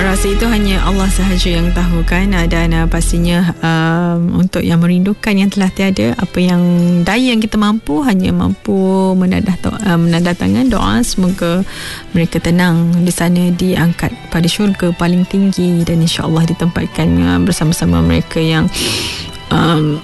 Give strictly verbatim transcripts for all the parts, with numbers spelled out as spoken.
Saya rasa itu hanya Allah sahaja yang tahu kan. Dan uh, pastinya um, untuk yang merindukan yang telah tiada, apa yang daya yang kita mampu, hanya mampu menadah, uh, menandatangkan doa semoga mereka tenang di sana, diangkat pada syurga paling tinggi, dan insya-Allah ditempatkan uh, bersama-sama mereka yang um,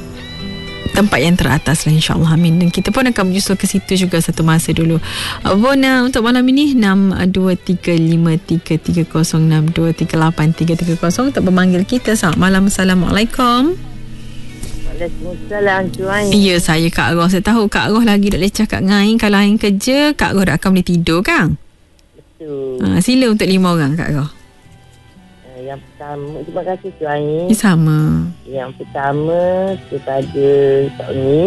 tempat yang teratas lah, insyaAllah, amin. Dan kita pun akan menyusul ke situ juga satu masa dulu. Bona untuk malam ini enam dua tiga lima tiga tiga kosong enam dua tiga lapan tiga tiga kosong untuk memanggil kita. Selamat malam. Assalamualaikum. Waalaikumsalam, Tuan. Ya, saya Kak Roh. Saya tahu Kak Roh lagi nak lecah kat Ngain. Kalau Ain kerja, Kak Roh dah akan boleh tidur kan? Betul. Ha, sila untuk lima orang Kak Roh. Yang pertama, terima kasih Tuan. Sama. Yang pertama kepada Tony.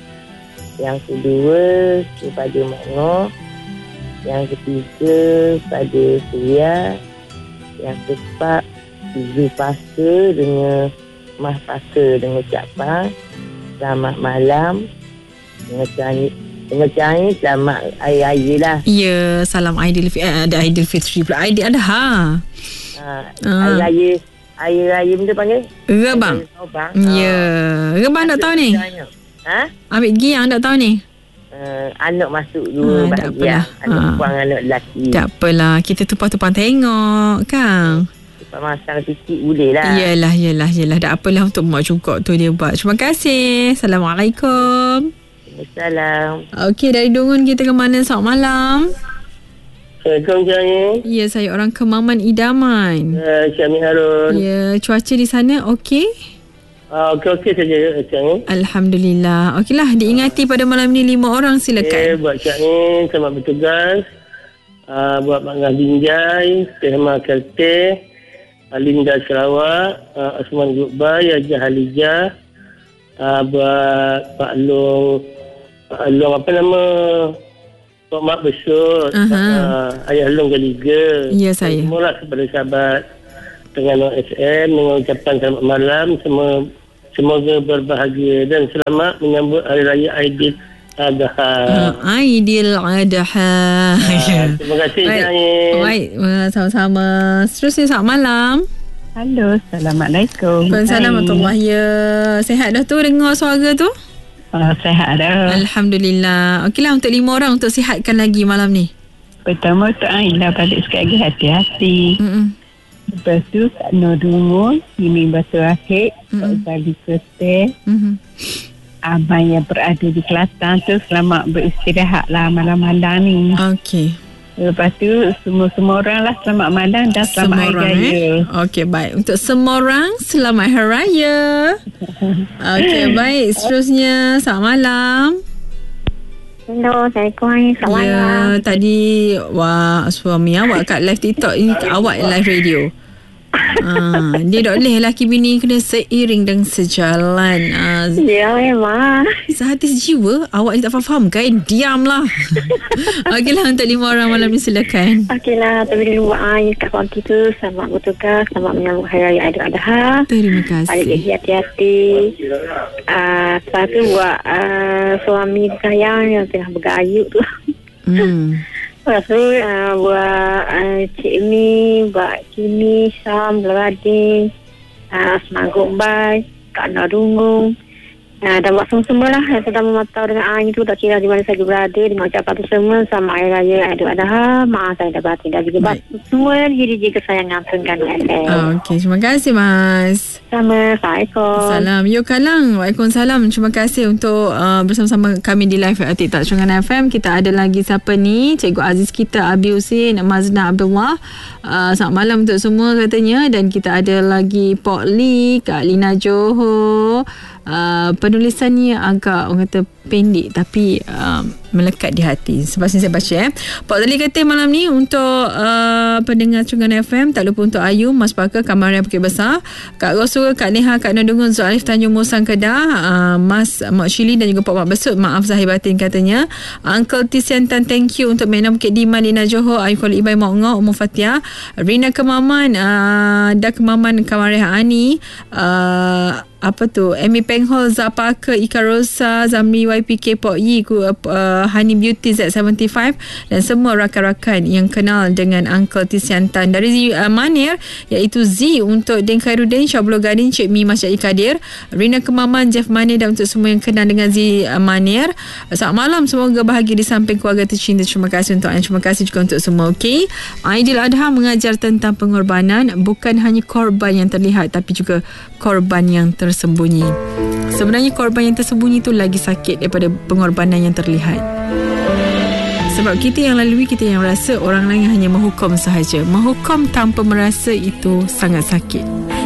Yang kedua kepada Mak Noh. Yang ketiga kepada Surya. Yang keempat Ibu Pasa dengan Mas Pasa dengan Cik Pang. Selamat malam. Dengan Cik Dengan Cik selamat Air-Air lah. Ya, salam Aidilfitri. Ada eh, Aidilfitri pula. Aidil ada ha. Ha, uh. Air-Air Air-Air benda panggil Rebang. Ya, Rebang tak tahu ni. Ha? Ambil giang tak tahu ni. Uh, anak masuk dua ha, bahagian. Anak ha. Puang, anak lelaki. Tak apalah, kita tumpah-tumpah tengok kan. Tumpah masang titik boleh lah. Yelah, yelah, yelah. Tak apalah, untuk mak juga tu dia buat. Terima kasih. Assalamualaikum. Assalamualaikum. Okey, dari Dungun kita ke mana? Selamat malam. Assalamualaikum, Cik. Ya, saya orang Kemaman Idaman. Ya, Cik Amin Harun. Ya, cuaca di sana okey? Uh, okey-okey saja, Cik. Alhamdulillah. Okeylah, diingati pada malam ni lima orang, silakan. Okay, buat Cik ni, selamat bertugas. Uh, buat Mak Ngah Binjai, Tehma Kelteh, Alinda Sarawak, uh, Asman Gubay, Haji Halijah, uh, buat Pak Long, Pak Long apa nama... Pak Mak Besut, uh-huh. uh, Ayah Long Galiga. Ya, saya. Semualah kepada sahabat Terengganu S M dengan ucapan selamat malam. Semua, semoga berbahagia dan selamat menyambut Hari Raya Aidil Adha. Uh, Aidil Adha. Uh, terima kasih. Baik, baik. Uh, sama-sama. Seterusnya, selamat malam. Halo, Assalamualaikum. Assalamualaikum warahmatullahi wabarakatuh. Sehat dah tu dengar suara tu? Uh, sehat dah. Alhamdulillah. Okeylah, untuk lima orang untuk sihatkan lagi malam ni. Pertama untuk Aina balik sekali lagi hati-hati. Mm-mm. Lepas tu Kak Nur Dungun, Mimi Batu Akik, Kak Zali Kerteh, mm-hmm. Abang yang berada di Kelantan tu selamat beristirahat lah malam-malam ni. Okey. Lepas tu semua-semua orang lah selamat malam dan selamat Hari Raya. Eh? Okey, baik. Untuk semua orang selamat Hari Raya. Okey, baik. Seterusnya selamat malam. Hello, Assalamualaikum. Selamat ya, malam. Tadi wah, suami awak kat live TikTok ini, awak live radio. Ah, dia tak boleh lelaki bini kena seiring dan sejalan. Ah, ya memang. Sehati sejiwa. Awak ni tak faham kan? Diamlah. Okeylah, untuk lima orang malam ni silakan. Okeylah, tapi dulu buat air kat konti tu. Selamat bertugas, selamat menyambut Hari Raya Aidil Adha. Terima kasih. Balik lagi hati-hati. Uh, lepas tu buat uh, suami sayang yang tengah bergayut tu. Hmm. Lepas tu uh, buat uh, Cik Mi, buat Kimi, Sam, Radin, uh, Semangkuk Bay, Kak Nur Dungung, uh, dan buat semua-semua lah yang sedang memantau dengan air tu, tak kira di mana saja berada, dengan ucapan tu semua sama Hari Raya Aidil Adha. Maaf saya dah batin dan juga semua diri-diri kesayangan Terengganu F M. Okey, terima kasih Mas. Sama, Assalamualaikum. Salam. Yo Kalang. Waalaikumsalam. Terima kasih untuk uh, bersama-sama kami di live at TikTok Terengganu F M. Kita ada lagi siapa ni? Cikgu Aziz kita, Abi Husin, Mazna Abdullah. Uh, selamat malam untuk semua katanya. Dan kita ada lagi Pok Lee, Kak Lina Johor. Uh, penulisannya agak orang kata pendek tapi uh, melekat di hati. Sebab saya baca eh. Pak Tali kata malam ni untuk uh, pendengar Terengganu F M, tak lupa untuk Ayu, Mas Pakar, Kamaria Bukit Besar, Kak Rosul, Kak Neha, Kak Nodungun, Zualif Tanjung Musang Kedah, uh, Mas Mak Shili dan juga Pak Mak Besut. Maaf zahir batin katanya. Uncle Tisiantan, thank you untuk Mena Bukit Diman, Lina Johor, Ayu Kuala Ibai Mak Ngok, Umur Fatia, Rina Kemaman, uh, Dah Kemaman, Kamaria Ani, uh, apa tu Amy Penghall, Zah Parker, Ika Rosa, Zamri Y P K, Pok Yi, uh, Honey Beauty Z tujuh puluh lima dan semua rakan-rakan yang kenal dengan Uncle Tisiantan. Dari uh, Manir iaitu Z untuk Din Khairuddin, Syablo Gadin, Cik Mi, Mas Jai Kadir, Rina Kemaman, Jeff Manir dan untuk semua yang kenal dengan Z uh, Manir. Selamat malam, semoga bahagia di samping keluarga tercinta. Terima kasih untuk anda, terima kasih juga untuk semua. Okey, Aidiladha mengajar tentang pengorbanan, bukan hanya korban yang terlihat tapi juga korban yang tersembunyi. Sebenarnya korban yang tersembunyi itu lagi sakit daripada pengorbanan yang terlihat. Sebab kita yang lalui, kita yang rasa, orang lain hanya menghukum sahaja. Menghukum tanpa merasa itu sangat sakit.